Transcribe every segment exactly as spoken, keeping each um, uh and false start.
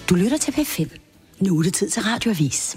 Du lytter til P fem. Nu er det tid til Radioavis.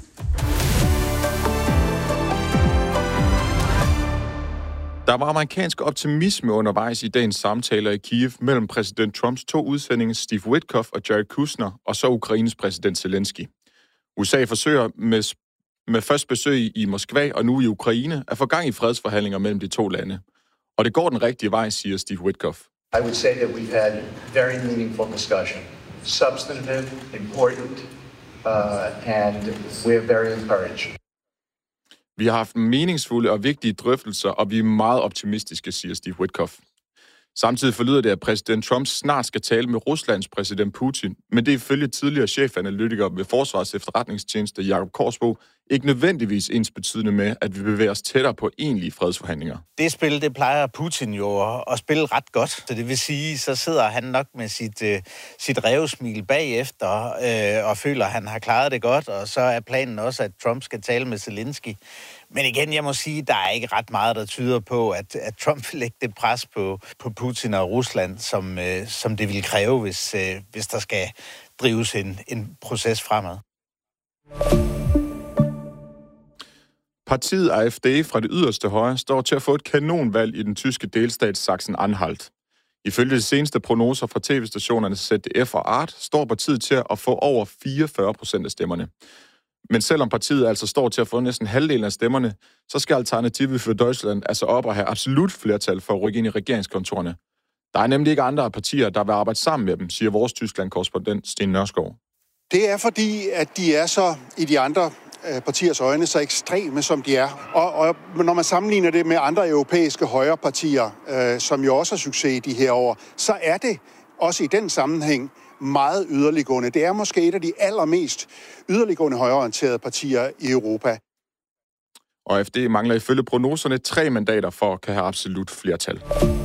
Der var amerikansk optimisme undervejs i dagens samtaler i Kiev mellem præsident Trumps to udsendinge Steve Witkoff og Jared Kushner, og så Ukraines præsident Zelensky. U S A forsøger med, med først besøg i Moskva og nu i Ukraine at få gang i fredsforhandlinger mellem de to lande. Og det går den rigtige vej, siger Steve Witkoff. I would say that we've had very meaningful discussion, substantive, important, uh, and we're very encouraged. Vi har haft meningsfulde og vigtige drøftelser, og vi er meget optimistiske, siger Steve Witkoff. Samtidig forlyder det, at præsident Trump snart skal tale med Ruslands præsident Putin, men det er ifølge tidligere chefanalytiker ved Forsvarets Efterretningstjeneste Jakob Korsbo ikke nødvendigvis ensbetydende med, at vi bevæger os tættere på egentlige fredsforhandlinger. Det spil, det plejer Putin jo at spille ret godt. Så det vil sige, så sidder han nok med sit, uh, sit rævesmil bagefter uh, og føler, at han har klaret det godt, og så er planen også, at Trump skal tale med Zelensky. Men igen, jeg må sige, der er ikke ret meget, der tyder på, at, at Trump vil lægge det pres på, på Putin og Rusland, som, uh, som det vil kræve, hvis, uh, hvis der skal drives en, en proces fremad. Partiet A F D fra det yderste højre står til at få et kanonvalg i den tyske delstat Sachsen-Anhalt. Ifølge de seneste prognoser fra tv-stationerne Z D F og Art står partiet til at få over fireogfyrre procent af stemmerne. Men selvom partiet altså står til at få næsten halvdelen af stemmerne, så skal Alternative für Deutschland altså op og have absolut flertal for at rykke ind i regeringskontorerne. Der er nemlig ikke andre partier, der vil arbejde sammen med dem, siger vores Tyskland-korrespondent Sten Nørskov. Det er fordi, at de er så i de andre partiers øjne så ekstreme, som de er. Og, og når man sammenligner det med andre europæiske højre partier, øh, som jo også har succes i de her år, så er det også i den sammenhæng meget yderliggående. Det er måske et af de allermest yderliggående højreorienterede partier i Europa. Og A F D mangler ifølge prognoserne tre mandater for at kan have absolut flertal.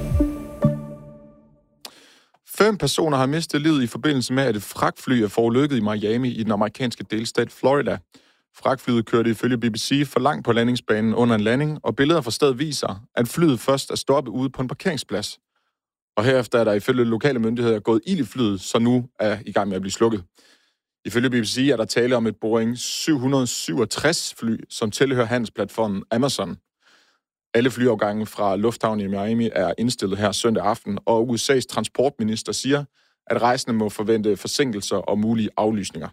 Fem personer har mistet livet i forbindelse med, at et fragtfly er forulykket i Miami i den amerikanske delstat Florida. Fragtflyet kørte ifølge B B C for langt på landingsbanen under en landing, og billeder fra stedet viser, at flyet først er stoppet ude på en parkeringsplads. Og herefter er der ifølge lokale myndigheder gået ild i flyet, så nu er i gang med at blive slukket. Ifølge B B C er der tale om et Boeing syv syvogtres fly, som tilhører handelsplatformen Amazon. Alle flyafgange fra lufthavnen i Miami er indstillet her søndag aften, og U S A's transportminister siger, at rejsende må forvente forsinkelser og mulige aflysninger.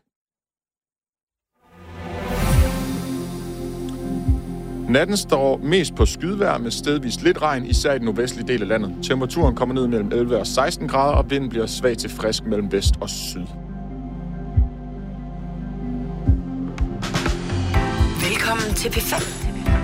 Natten står mest på skydvejr med stedvis lidt regn, især i den nordvestlige del af landet. Temperaturen kommer ned mellem elleve og seksten grader, og vinden bliver svag til frisk mellem vest og syd. Velkommen til P fem.